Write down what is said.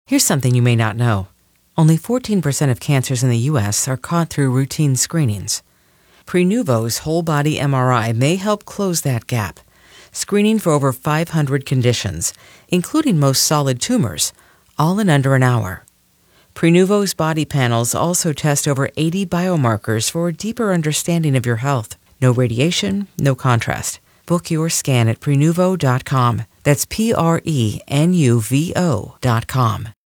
Here's something you may not know. Only 14% of cancers in the U.S. are caught through routine screenings. Prenuvo's whole-body MRI may help close that gap, screening for over 500 conditions, including most solid tumors, all in under an hour. Prenuvo's body panels also test over 80 biomarkers for a deeper understanding of your health. No radiation, no contrast. Book your scan at Prenuvo.com. That's Prenuvo.com.